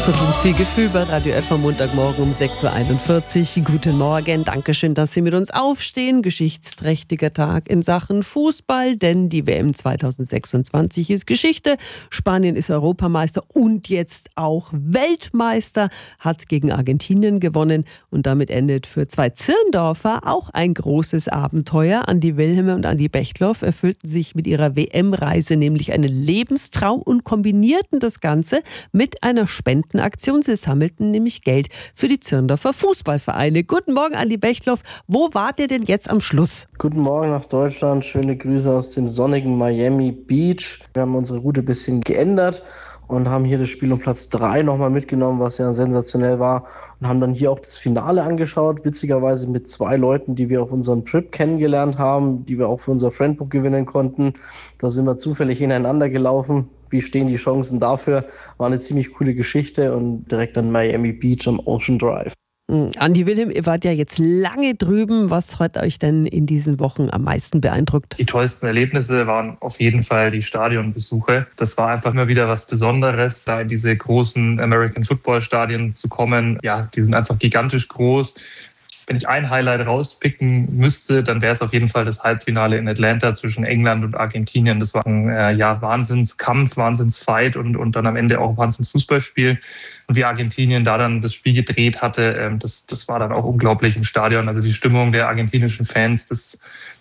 Außerdem viel Gefühl bei Radio F am Montagmorgen um 6.41 Uhr. Guten Morgen, Dankeschön, dass Sie mit uns aufstehen. Geschichtsträchtiger Tag in Sachen Fußball, denn die WM 2026 ist Geschichte. Spanien ist Europameister und jetzt auch Weltmeister, hat gegen Argentinien gewonnen und damit endet für zwei Zirndorfer auch ein großes Abenteuer. Andi Wilhelme und Andi Bechtloff erfüllten sich mit ihrer WM-Reise nämlich einen Lebenstraum und kombinierten das Ganze mit einer Spendenaktion. Sie sammelten nämlich Geld für die Zirndorfer Fußballvereine. Guten Morgen, Andi Bechtloff. Wo wart ihr denn jetzt am Schluss? Guten Morgen nach Deutschland. Schöne Grüße aus dem sonnigen Miami Beach. Wir haben unsere Route ein bisschen geändert und haben hier das Spiel um Platz 3 nochmal mitgenommen, was ja sensationell war. Und haben dann hier auch das Finale angeschaut. Witzigerweise mit 2 Leuten, die wir auf unserem Trip kennengelernt haben, die wir auch für unser Friendbook gewinnen konnten. Da sind wir zufällig ineinander gelaufen. Wie stehen die Chancen dafür? War eine ziemlich coole Geschichte und direkt an Miami Beach am Ocean Drive. Andi Wilhelm, ihr wart ja jetzt lange drüben. Was hat euch denn in diesen Wochen am meisten beeindruckt? Die tollsten Erlebnisse waren auf jeden Fall die Stadionbesuche. Das war einfach immer wieder was Besonderes, da in diese großen American Football Stadien zu kommen. Ja, die sind einfach gigantisch groß. Wenn ich ein Highlight rauspicken müsste, dann wäre es auf jeden Fall das Halbfinale in Atlanta zwischen England und Argentinien. Das war ein Wahnsinnskampf, Wahnsinnsfight und dann am Ende auch ein Wahnsinnsfußballspiel. Und wie Argentinien da dann das Spiel gedreht hatte, das war dann auch unglaublich im Stadion. Also die Stimmung der argentinischen Fans, das